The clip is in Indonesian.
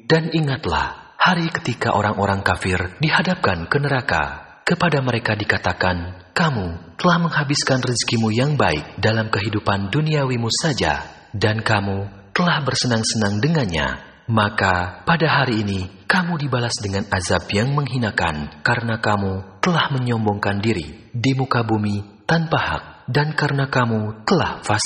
Dan ingatlah hari ketika orang-orang kafir dihadapkan ke neraka. Kepada mereka dikatakan, kamu telah menghabiskan rezekimu yang baik dalam kehidupan duniawimu saja, dan kamu telah bersenang-senang dengannya. Maka pada hari ini kamu dibalas dengan azab yang menghinakan karena kamu telah menyombongkan diri di muka bumi tanpa hak, dan karena kamu telah fasik.